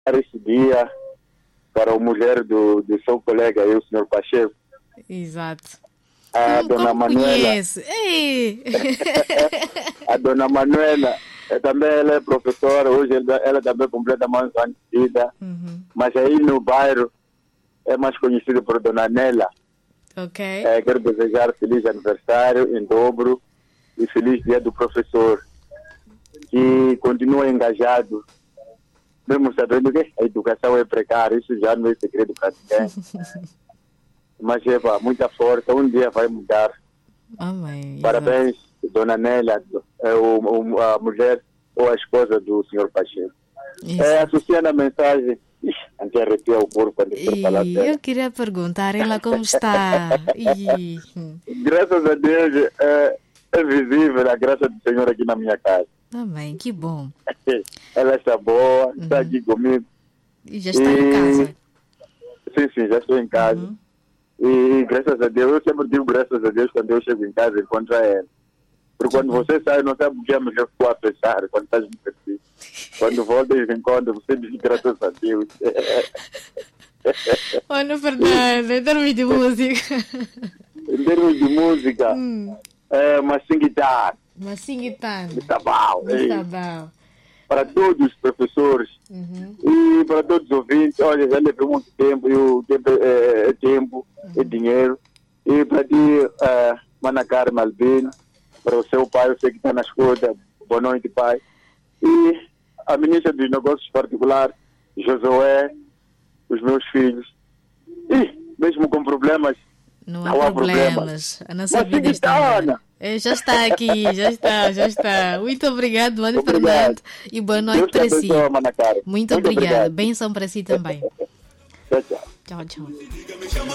esse dia para a mulher do seu colega, o senhor Pacheco. Exato. A dona Manuela. Conhece? Ei. A dona Manuela, também ela é professora, hoje ela também completa mais anos de vida, mas aí no bairro é mais conhecida por dona Nela. Ok. Quero desejar feliz aniversário em dobro e feliz dia do professor, que continua engajado, mesmo sabendo que a educação é precária, isso já não é segredo para ninguém. Mas muita força, um dia vai mudar. Amém. Parabéns, dona Nélia, a mulher ou a esposa do senhor Pacheco. Associando a mensagem, até arrepia o corpo quando for falar dela. Eu queria perguntar ela como está. Graças a Deus, é visível a graça do Senhor aqui na minha casa. Amém, que bom. Ela está boa, está aqui comigo. E já está em casa? Sim, já estou em casa. E graças a Deus, eu sempre digo graças a Deus quando eu chego em casa e encontro ela. Porque quando você sai, não sabe o que é melhor que a pensar, quando estás no perfil. Quando volta e encontra, você diz graças a Deus. Olha, Fernando, em termos de música. Em termos de música, Massinguitar. Massinguitar. Está bom. Está bom. Para todos os professores e para todos os ouvintes, olha, já levei muito tempo e o tempo é tempo, é dinheiro. E para ti, Manacar Malbino, para o seu pai, eu sei que está na escuta, boa noite, pai. E a ministra dos Negócios Particulares, Josué, os meus filhos. E mesmo com problemas, não há problemas. A nossa vida está já está aqui, já está. Muito obrigado, Ana Fernando, e boa noite para si. Muito obrigada. Bênção para si também. Tchau. Tchau.